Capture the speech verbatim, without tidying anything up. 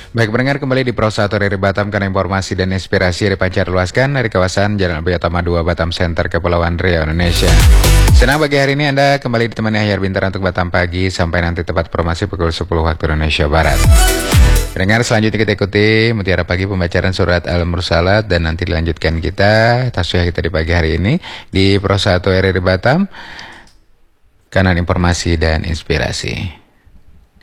Baik, pendengar, kembali di Pro satu R R I Batam, karena informasi dan inspirasi dipancar luaskan dari kawasan Jalan Abiyatama dua Batam Center, Kepulauan Riau, Indonesia. Senang bagi hari ini Anda kembali ditemani Ahyar Bintang untuk Batam Pagi sampai nanti tepat informasi pukul sepuluh waktu Indonesia Barat. Pendengar, selanjutnya kita ikuti Mutiara Pagi pembacaan surat Al-Mursalat dan nanti dilanjutkan kita tasbih kita di pagi hari ini di Pro satu R R I Batam, kanan informasi dan inspirasi.